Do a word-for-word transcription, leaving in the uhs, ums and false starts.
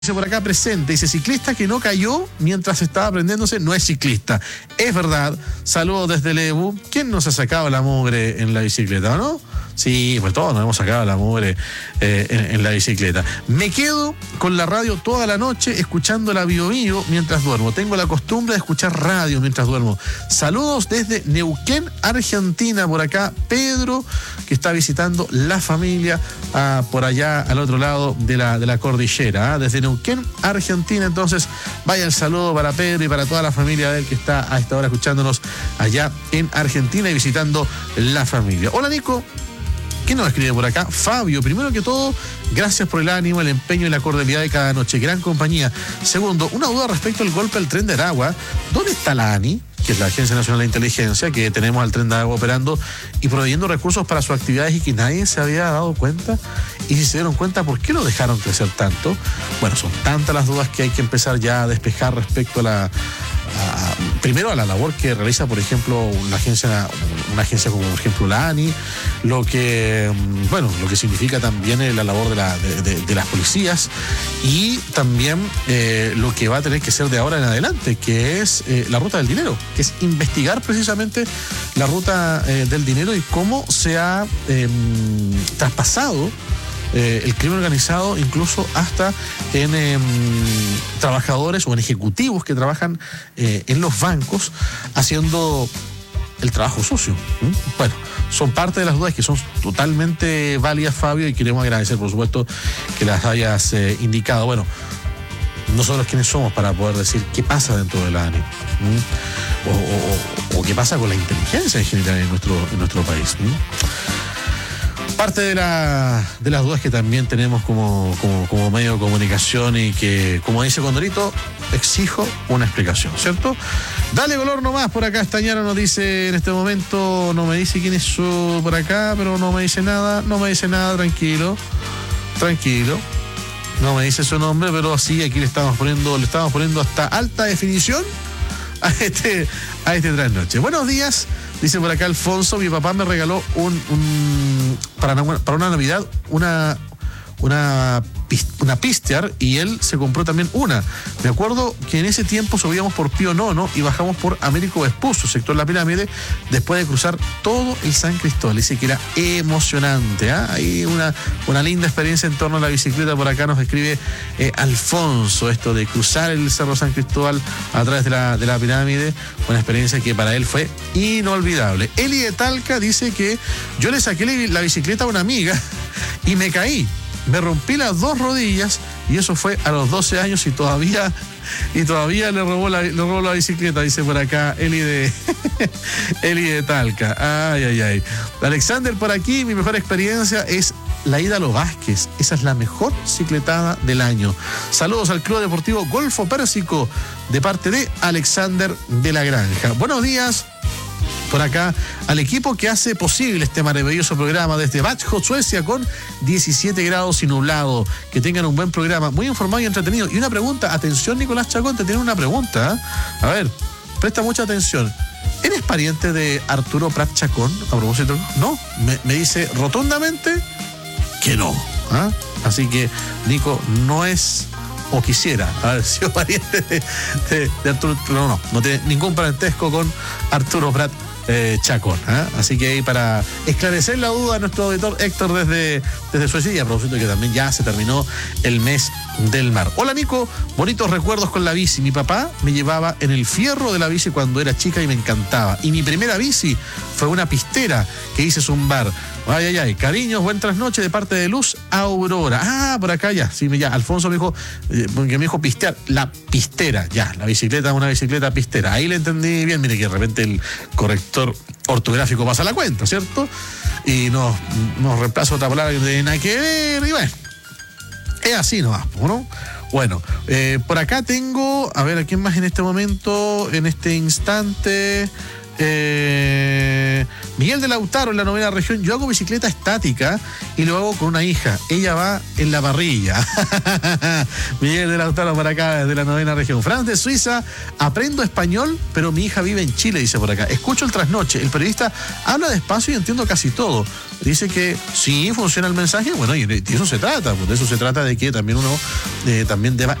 Dice por acá presente, dice ciclista que no cayó mientras estaba aprendiéndose no es ciclista. Es verdad, saludos desde Lebu. ¿Quién nos ha sacado la mugre en la bicicleta, no? Sí, pues todos nos hemos sacado la mugre eh, en, en la bicicleta. Me quedo con la radio toda la noche escuchando la Bio Bio mientras duermo. Tengo la costumbre de escuchar radio mientras duermo. Saludos desde Neuquén, Argentina. Por acá, Pedro, que está visitando la familia ah, por allá al otro lado de la, de la cordillera. Ah, desde Neuquén, Argentina. Entonces, vaya el saludo para Pedro y para toda la familia de él que está a esta hora escuchándonos allá en Argentina y visitando la familia. Hola, Nico. ¿Quién nos escribe por acá? Fabio, primero que todo, gracias por el ánimo, el empeño y la cordialidad de cada noche. Gran compañía. Segundo, una duda respecto al golpe al tren de Aragua. ¿Dónde está la A N I, que es la Agencia Nacional de Inteligencia, que tenemos al tren de Aragua operando y proveyendo recursos para sus actividades y que nadie se había dado cuenta? Y si se dieron cuenta, ¿por qué lo dejaron crecer tanto? Bueno, son tantas las dudas que hay que empezar ya a despejar respecto a la... A, primero a la labor que realiza, por ejemplo, una agencia, una agencia como por ejemplo la A N I, lo que, bueno, lo que significa también la labor de, la, de, de, de las policías y también eh, lo que va a tener que ser de ahora en adelante, que es eh, la ruta del dinero, que es investigar precisamente la ruta eh, del dinero y cómo se ha eh, traspasado Eh, el crimen organizado incluso hasta en eh, trabajadores o en ejecutivos que trabajan eh, en los bancos haciendo el trabajo sucio. ¿Mm? Bueno, son parte de las dudas que son totalmente válidas, Fabio, y queremos agradecer, por supuesto, que las hayas eh, indicado. Bueno, nosotros quiénes somos para poder decir qué pasa dentro de la A N I. ¿Mm? O, o, o qué pasa con la inteligencia en general en nuestro, en nuestro país. ¿Mm? Parte de, la, de las dudas que también tenemos como, como, como medio de comunicación y que, como dice Condorito, exijo una explicación, ¿cierto? Dale color nomás, por acá Estañaro nos dice en este momento, no me dice quién es su por acá, pero no me dice nada, no me dice nada, tranquilo, tranquilo. No me dice su nombre, pero sí, aquí le estamos poniendo, le estamos poniendo hasta alta definición a este, a este trasnoche. Buenos días. Dice por acá Alfonso, mi papá me regaló un, un para, una, para una Navidad una, una, una Pistiar y él se compró también una. Me acuerdo que en ese tiempo subíamos por Pío Nono y bajamos por Américo Vespucio, sector La Pirámide, después de cruzar todo el San Cristóbal. Dice que era emocionante. ¿eh? Hay una, una linda experiencia en torno a la bicicleta. Por acá nos escribe eh, Alfonso, esto de cruzar el Cerro San Cristóbal a través de la, de la Pirámide, una experiencia que para él fue inolvidable. Eli de Talca dice que yo le saqué la bicicleta a una amiga y me caí. Me rompí las dos rodillas y eso fue a los doce años y todavía y todavía le robó la, le robó la bicicleta, dice por acá Eli de Eli de Talca. Ay, ay, ay. Alexander por aquí, mi mejor experiencia es la ida a Los Vázquez. Esa es la mejor cicletada del año. Saludos al Club Deportivo Golfo Pérsico de parte de Alexander de la Granja. Buenos días. Por acá, al equipo que hace posible este maravilloso programa desde Växjö, Suecia, con diecisiete grados y nublado. Que tengan un buen programa, muy informado y entretenido. Y una pregunta, atención Nicolás Chacón, te tiene una pregunta. ¿eh? A ver, presta mucha atención. ¿Eres pariente de Arturo Prat Chacón? A propósito, no, me, me dice rotundamente que no. ¿eh? Así que, Nico, no es... o quisiera haber sido pariente de, de, de Arturo, no, no, no tiene ningún parentesco con Arturo Prat eh, Chacón. ¿eh? Así que ahí para esclarecer la duda a nuestro auditor Héctor desde, desde Suecia, y a propósito que también ya se terminó el mes del mar. Hola Nico, bonitos recuerdos con la bici. Mi papá me llevaba en el fierro de la bici cuando era chica y me encantaba. Y mi primera bici fue una pistera que hice zumbar. Ay, ay, ay. Cariños, buen trasnoche de parte de Luz Aurora. Ah, por acá ya. Sí, ya. Alfonso me dijo, eh, que me dijo pistear. La pistera, ya. La bicicleta, una bicicleta pistera. Ahí le entendí bien. Mire que de repente el corrector ortográfico pasa la cuenta, ¿cierto? Y nos, nos reemplaza otra palabra que no tiene nada que ver. Y bueno, es así nomás, ¿no? Bueno, eh, por acá tengo, a ver, ¿a quién más en este momento, en este instante? Eh, Miguel de Lautaro en la novena región. Yo hago bicicleta estática y lo hago con una hija. Ella va en la parrilla. Miguel de Lautaro para acá, desde la novena región. Franz de Suiza. Aprendo español, pero mi hija vive en Chile, dice por acá. Escucho el trasnoche. El periodista habla despacio y entiendo casi todo. Dice que sí funciona el mensaje. Bueno, y de eso se trata. Pues de eso se trata, de que también uno eh, también deba